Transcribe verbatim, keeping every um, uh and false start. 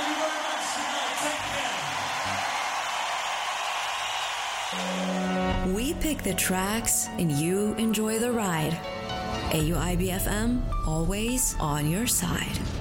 We pick the tracks and you enjoy the ride. A U I B F M, always on your side.